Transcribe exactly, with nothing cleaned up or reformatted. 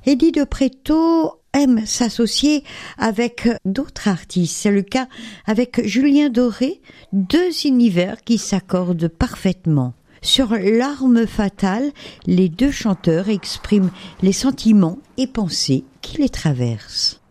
Eddie de Pretto aime s'associer avec d'autres artistes. C'est le cas avec Julien Doré, deux univers qui s'accordent parfaitement. Sur L'arme fatale, les deux chanteurs expriment les sentiments et pensées qui les traversent.